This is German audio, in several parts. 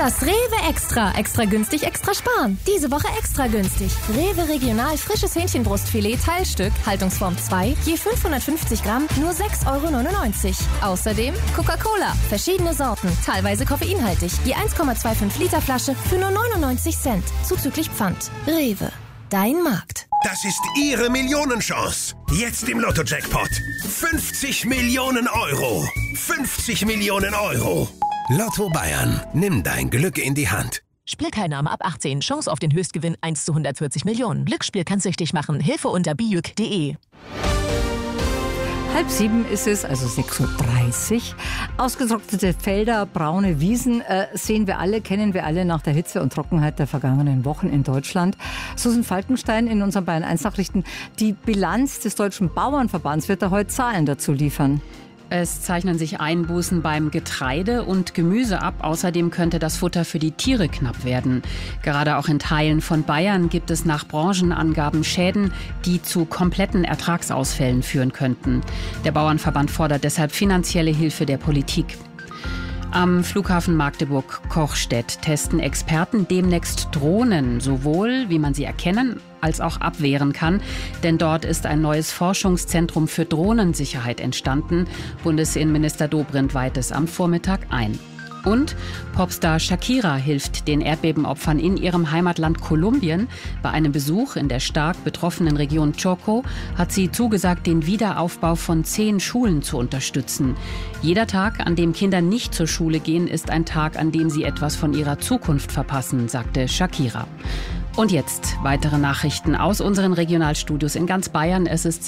Das Rewe Extra. Extra günstig, extra sparen. Diese Woche extra günstig. Rewe Regional frisches Hähnchenbrustfilet Teilstück, Haltungsform 2, je 550 Gramm, nur 6,99 €. Außerdem Coca-Cola, verschiedene Sorten, teilweise koffeinhaltig, je 1,25 Liter Flasche für nur 99 Cent, zuzüglich Pfand. Rewe, dein Markt. Das ist Ihre Millionenchance. Jetzt im Lotto-Jackpot. 50 Millionen Euro. 50 Millionen Euro. Lotto Bayern. Nimm dein Glück in die Hand. Spielteilnahme ab 18. Chance auf den Höchstgewinn 1 zu 140 Millionen. Glücksspiel kann süchtig machen. Hilfe unter bijuk.de. 6:30 ist es, also 6:30 Uhr. Ausgetrocknete Felder, braune Wiesen kennen wir alle nach der Hitze und Trockenheit der vergangenen Wochen in Deutschland. Susan Falkenstein in unseren Bayern 1 Nachrichten. Die Bilanz des Deutschen Bauernverbands wird da heute Zahlen dazu liefern. Es zeichnen sich Einbußen beim Getreide und Gemüse ab. Außerdem könnte das Futter für die Tiere knapp werden. Gerade auch in Teilen von Bayern gibt es nach Branchenangaben Schäden, die zu kompletten Ertragsausfällen führen könnten. Der Bauernverband fordert deshalb finanzielle Hilfe der Politik. Am Flughafen Magdeburg-Kochstedt testen Experten demnächst Drohnen, sowohl wie man sie erkennen als auch abwehren kann. Denn dort ist ein neues Forschungszentrum für Drohnensicherheit entstanden. Bundesinnenminister Dobrindt weiht es am Vormittag ein. Und Popstar Shakira hilft den Erdbebenopfern in ihrem Heimatland Kolumbien. Bei einem Besuch in der stark betroffenen Region Chocó hat sie zugesagt, den Wiederaufbau von 10 Schulen zu unterstützen. Jeder Tag, an dem Kinder nicht zur Schule gehen, ist ein Tag, an dem sie etwas von ihrer Zukunft verpassen, sagte Shakira. Und jetzt weitere Nachrichten aus unseren Regionalstudios in ganz Bayern. Es ist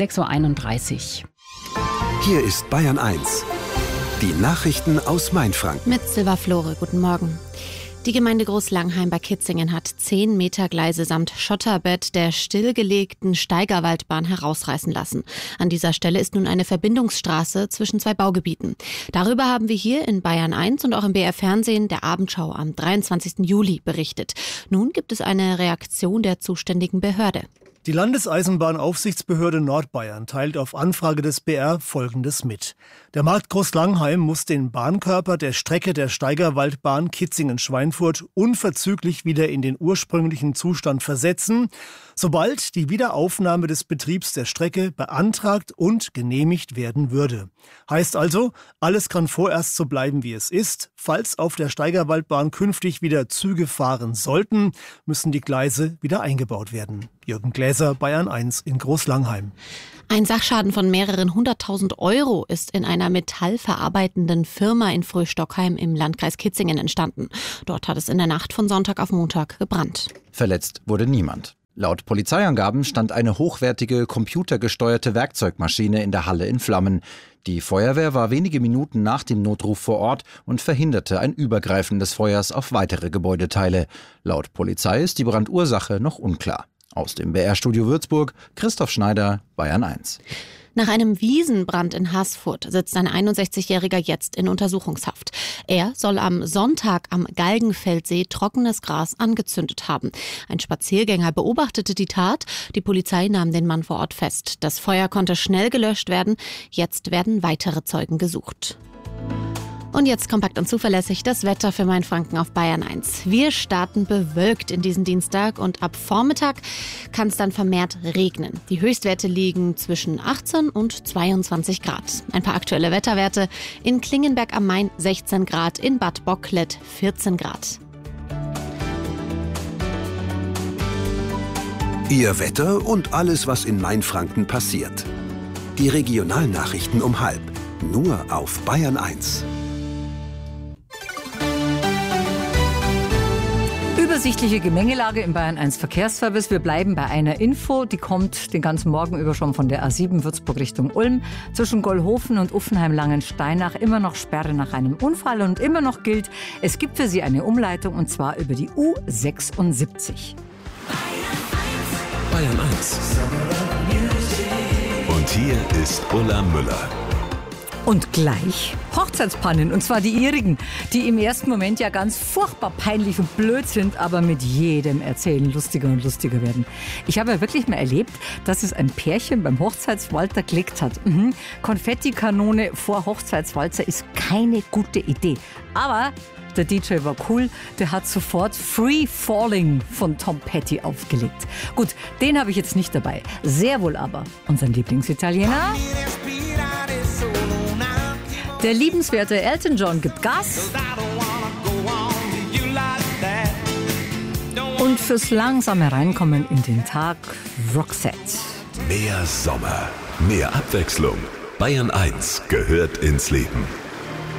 6:31 Uhr. Hier ist Bayern 1. Die Nachrichten aus Mainfranken. Mit Silva Flore, guten Morgen. Die Gemeinde Großlangheim bei Kitzingen hat 10 Meter Gleise samt Schotterbett der stillgelegten Steigerwaldbahn herausreißen lassen. An dieser Stelle ist nun eine Verbindungsstraße zwischen 2 Baugebieten. Darüber haben wir hier in Bayern 1 und auch im BR Fernsehen der Abendschau am 23. Juli berichtet. Nun gibt es eine Reaktion der zuständigen Behörde. Die Landeseisenbahnaufsichtsbehörde Nordbayern teilt auf Anfrage des BR Folgendes mit. Der Markt Großlangheim muss den Bahnkörper der Strecke der Steigerwaldbahn Kitzingen-Schweinfurt unverzüglich wieder in den ursprünglichen Zustand versetzen, sobald die Wiederaufnahme des Betriebs der Strecke beantragt und genehmigt werden würde. Heißt also, alles kann vorerst so bleiben, wie es ist. Falls auf der Steigerwaldbahn künftig wieder Züge fahren sollten, müssen die Gleise wieder eingebaut werden. Jürgen Gläser, Bayern 1 in Großlangheim. Ein Sachschaden von mehreren 100.000 Euro ist in einer metallverarbeitenden Firma in Fröhstockheim im Landkreis Kitzingen entstanden. Dort hat es in der Nacht von Sonntag auf Montag gebrannt. Verletzt wurde niemand. Laut Polizeiangaben stand eine hochwertige, computergesteuerte Werkzeugmaschine in der Halle in Flammen. Die Feuerwehr war wenige Minuten nach dem Notruf vor Ort und verhinderte ein Übergreifen des Feuers auf weitere Gebäudeteile. Laut Polizei ist die Brandursache noch unklar. Aus dem BR-Studio Würzburg, Christoph Schneider, Bayern 1. Nach einem Wiesenbrand in Haßfurt sitzt ein 61-Jähriger jetzt in Untersuchungshaft. Er soll am Sonntag am Galgenfeldsee trockenes Gras angezündet haben. Ein Spaziergänger beobachtete die Tat. Die Polizei nahm den Mann vor Ort fest. Das Feuer konnte schnell gelöscht werden. Jetzt werden weitere Zeugen gesucht. Und jetzt kompakt und zuverlässig das Wetter für Mainfranken auf Bayern 1. Wir starten bewölkt in diesen Dienstag und ab Vormittag kann es dann vermehrt regnen. Die Höchstwerte liegen zwischen 18 und 22 Grad. Ein paar aktuelle Wetterwerte: in Klingenberg am Main 16 Grad, in Bad Bocklet 14 Grad. Ihr Wetter und alles, was in Mainfranken passiert. Die Regionalnachrichten um 12:30. Nur auf Bayern 1. Übersichtliche Gemengelage im Bayern 1 Verkehrsservice. Wir bleiben bei einer Info, die kommt den ganzen Morgen über schon von der A7 Würzburg Richtung Ulm. Zwischen Gollhofen und Uffenheim-Langensteinach immer noch Sperre nach einem Unfall und immer noch gilt, es gibt für Sie eine Umleitung und zwar über die U76. Bayern 1. Und hier ist Ulla Müller. Und gleich Hochzeitspannen, und zwar die ihrigen, die im ersten Moment ja ganz furchtbar peinlich und blöd sind, aber mit jedem Erzählen lustiger und lustiger werden. Ich habe ja wirklich mal erlebt, dass es ein Pärchen beim Hochzeitswalzer geklickt hat. Konfettikanone vor Hochzeitswalzer ist keine gute Idee. Aber der DJ war cool, der hat sofort Free Falling von Tom Petty aufgelegt. Gut, den habe ich jetzt nicht dabei. Sehr wohl aber unseren Lieblingsitaliener. Der liebenswerte Elton John gibt Gas. Und fürs langsame Reinkommen in den Tag Roxette. Mehr Sommer, mehr Abwechslung. Bayern 1 gehört ins Leben.